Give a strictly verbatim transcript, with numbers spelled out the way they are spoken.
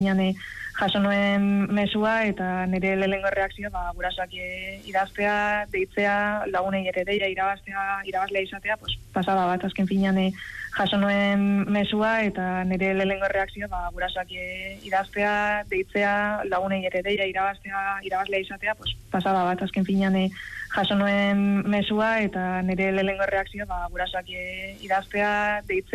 Jane jaso nuen mesua eta nire lehenengo reakzio ba gurasoak idaztea, deitzea, lagunei ere deia irabaztea, irabazlea izatea, pues pasada bat azken finean jaso nuen mesua eta nire lehenengo reakzio ba gurasoak idaztea, deitzea, lagunei ere deia irabaztea, irabazlea izatea, pues pasada bat azken finean jaso nuen mesua eta nire lehenengo reakzio ba gurasoak idaztea, deitzea